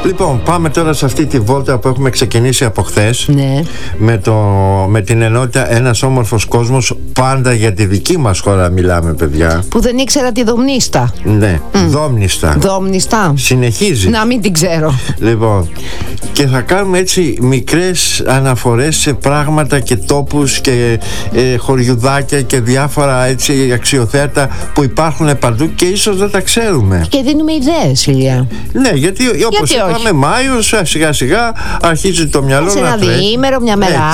Λοιπόν, πάμε τώρα σε αυτή τη βόλτα που έχουμε ξεκινήσει από χθες. Ναι. Με την ενότητα Ένας Όμορφος Κόσμος. Πάντα για τη δική μας χώρα μιλάμε, παιδιά. Που δεν ήξερα τη Δομνίστα. Ναι, Δόμνιστα. Δόμνιστα. Συνεχίζει. Να μην την ξέρω. Λοιπόν, και θα κάνουμε έτσι μικρές αναφορές σε πράγματα και τόπους και χωριουδάκια και διάφορα έτσι αξιοθέατα που υπάρχουν παντού και ίσως δεν τα ξέρουμε. Και δίνουμε ιδέες, Ηλία. Ναι, γιατί όπως είπαμε, Μάιος, σιγά σιγά αρχίζει το μιας σε ένα διήμερο, μια μέρα